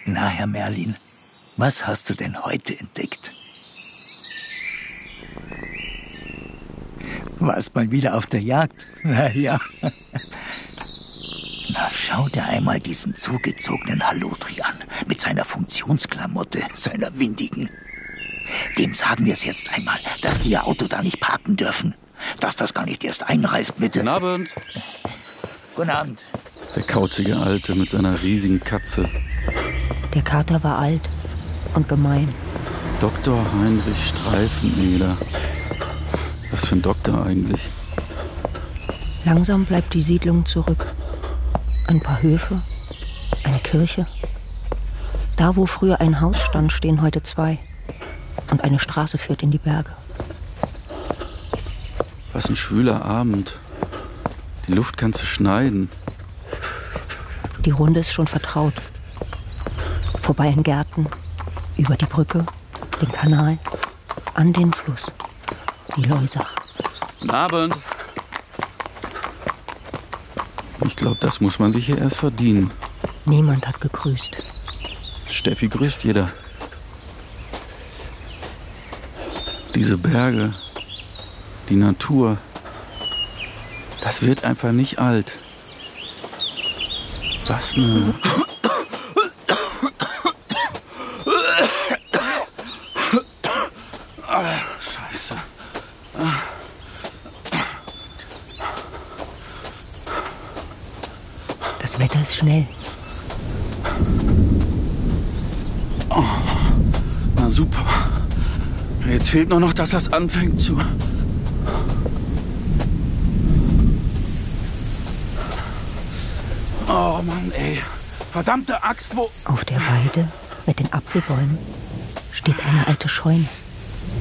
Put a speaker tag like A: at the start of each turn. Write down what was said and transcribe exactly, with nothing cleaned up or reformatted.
A: Na, Herr Merlin, was hast du denn heute entdeckt? Warst mal wieder auf der Jagd? Na ja. Na, schau dir einmal diesen zugezogenen Halotri an, mit seiner Funktionsklamotte, seiner windigen. Dem sagen wir es jetzt einmal, dass die ihr Auto da nicht parken dürfen. Dass das gar nicht erst einreist, bitte.
B: Guten Abend.
A: Guten Abend.
B: Der kauzige Alte mit seiner riesigen Katze.
C: Der Kater war alt und gemein.
B: Doktor Heinrich Streifeneder. Was für ein Doktor eigentlich?
C: Langsam bleibt die Siedlung zurück. Ein paar Höfe, eine Kirche. Da, wo früher ein Haus stand, stehen heute zwei. Und eine Straße führt in die Berge.
B: Was ein schwüler Abend. Die Luft kannst du schneiden.
C: Die Runde ist schon vertraut. Vorbei in Gärten, über die Brücke, den Kanal, an den Fluss, die Loisach.
B: Guten Abend. Ich glaube, das muss man sich hier erst verdienen.
C: Niemand hat gegrüßt.
B: Steffi grüßt jeder. Diese Berge, die Natur, das wird einfach nicht alt. Was ne... Scheiße.
C: Das Wetter ist schnell.
B: Oh, na super. Jetzt fehlt nur noch, dass das anfängt zu... Oh Mann, ey. Verdammte Axt, wo...
C: Auf der Weide mit den Apfelbäumen steht eine alte Scheune.